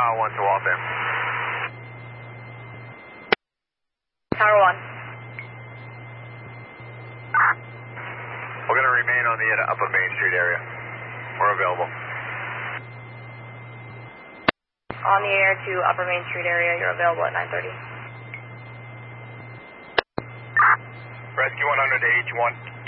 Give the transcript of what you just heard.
Tower 1 to all in. Tower 1. We're going to remain on the Upper Main Street area. We're available. On the air to Upper Main Street area, you're available at 9:30. Rescue 100 to H1.